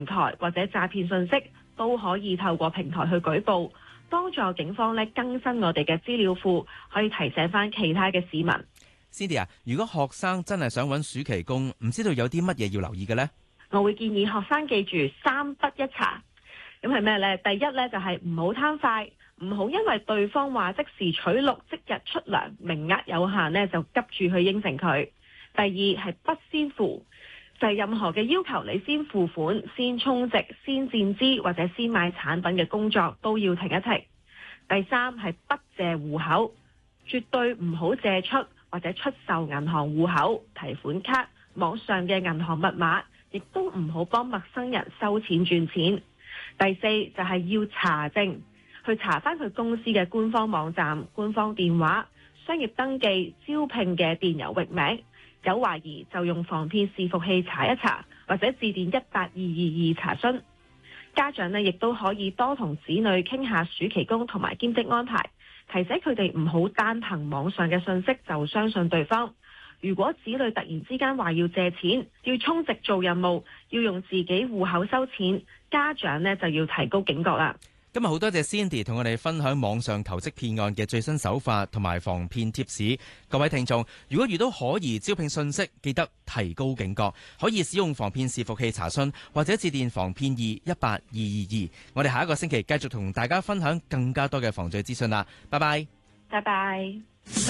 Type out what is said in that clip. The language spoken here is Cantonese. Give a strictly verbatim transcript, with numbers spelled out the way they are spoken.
平台或者詐騙信息，都可以透過平台去舉報，幫助警方咧更新我哋嘅資料庫，可以提醒翻其他嘅市民。 Cindy 啊，如果學生真係想揾暑期工，唔知道有啲乜嘢要留意嘅呢？ 我會建議學生記住三不一查。咁係咩呢？第一呢，就係唔好貪快，唔好因為對方話即時取錄即日出糧，名額有限呢，就急住去應承佢。第二係不先付，就係任何嘅要求你先付款、先充值、先墊資或者先買產品嘅工作都要停一停。第三係不借戶口，絕對唔好借出或者出售銀行戶口、提款卡、網上嘅銀行密碼，亦都唔好幫陌生人收錢轉錢。第四就係要查證，去查翻佢公司嘅官方網站、官方電話、商業登記、招聘嘅電郵域名，有懷疑就用防騙視伏器查一查，或者致電一八二二二查詢。家長呢亦都可以多同子女傾下暑期工同埋兼職安排，提醒佢哋唔好單憑網上嘅信息就相信對方。如果子女突然之間話要借錢，要充值做任務，要用自己戶口收錢，家長呢就要提高警覺啦。 今日好多謝 Cindy 同我哋分享網上求職騙案嘅最新手法同埋防騙貼士。各位聽眾，如果遇到可疑招聘信息，記得提高警覺，可以使用防騙視伏器查詢，或者致電防騙二一八二二二。我哋下一個星期繼續同大家分享更加多嘅防罪資訊啦。拜拜， 拜拜。